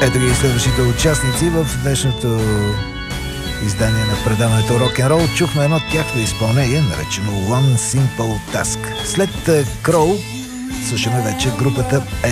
Ето ги следващите участници в днешното издание на предаването Рок-н-рол. Чухме едно тяхно изпълнение, наречено One Simple Task. След Кроу слушаме вече групата